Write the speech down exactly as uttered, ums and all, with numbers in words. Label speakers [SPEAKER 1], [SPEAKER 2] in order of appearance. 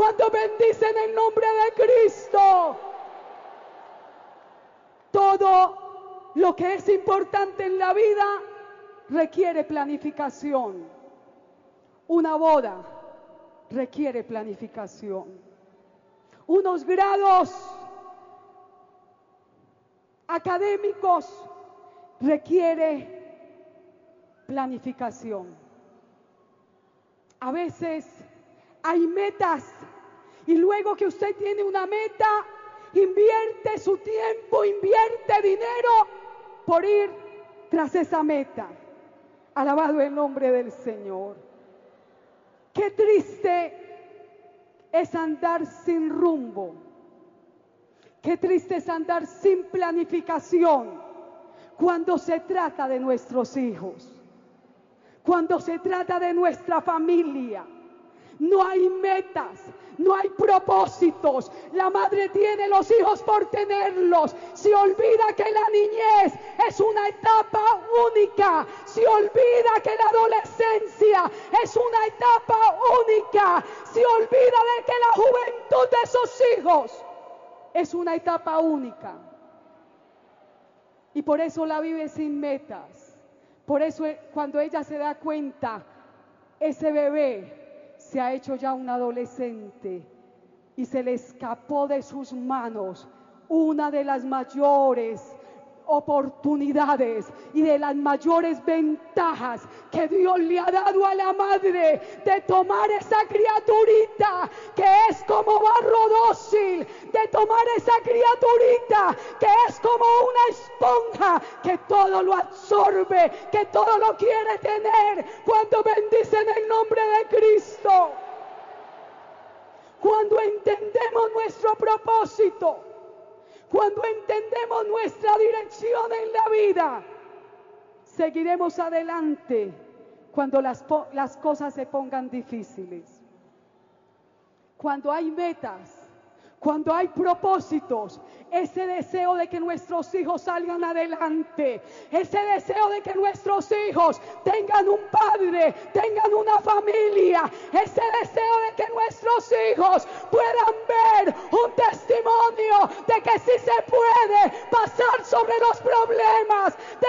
[SPEAKER 1] ¿Cuántos bendicen el nombre de Cristo? Todo lo que es importante en la vida requiere planificación. Una boda requiere planificación. Unos grados académicos requiere planificación. A veces hay metas y luego que usted tiene una meta, invierte su tiempo, invierte dinero por ir tras esa meta. Alabado el nombre del Señor. Qué triste es andar sin rumbo. Qué triste es andar sin planificación cuando se trata de nuestros hijos, cuando se trata de nuestra familia. No hay metas, no hay propósitos. La madre tiene los hijos por tenerlos. Se olvida que la niñez es una etapa única. Se olvida que la adolescencia es una etapa única. Se olvida de que la juventud de sus hijos es una etapa única. Y por eso la vive sin metas. Por eso cuando ella se da cuenta, ese bebé se ha hecho ya un adolescente y se le escapó de sus manos una de las mayores oportunidades y de las mayores ventajas que Dios le ha dado a la madre, de tomar esa criaturita que es como barro dócil, de tomar esa criaturita que es como una esponja que todo lo absorbe, que todo lo quiere tener. Cuando bendicen el nombre de Cristo, cuando entendemos nuestro propósito, cuando entendemos nuestra dirección en la vida, seguiremos adelante cuando las, las cosas se pongan difíciles. Cuando hay metas, cuando hay propósitos, ese deseo de que nuestros hijos salgan adelante, ese deseo de que nuestros hijos tengan un padre, tengan una familia, ese deseo de que nuestros hijos puedan ver un testimonio de que sí se puede pasar sobre los problemas, de